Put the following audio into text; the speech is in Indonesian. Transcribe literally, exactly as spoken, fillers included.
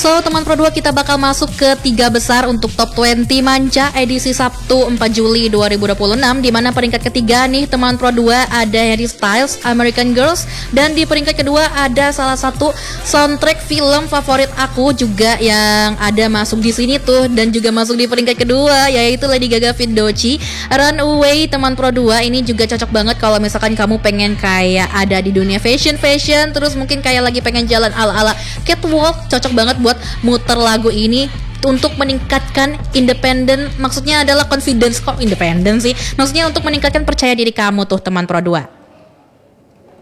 So teman Pro dua, kita bakal masuk ke tiga besar untuk Top dua puluh Manca edisi Sabtu empat Juli dua ribu dua puluh enam, di mana peringkat ketiga nih teman Pro dua ada Harry Styles, American Girls, dan di peringkat kedua ada salah satu soundtrack film favorit aku juga yang ada masuk di sini tuh dan juga masuk di peringkat kedua, yaitu Lady Gaga feat. Doechii, Runaway. Teman Pro dua ini juga cocok banget kalau misalkan kamu pengen kayak ada di dunia fashion fashion, terus mungkin kayak lagi pengen jalan ala-ala catwalk, cocok banget buat muter lagu ini untuk meningkatkan independen, maksudnya adalah confidence, kok independen sih, maksudnya untuk meningkatkan percaya diri kamu tuh teman Pro dua.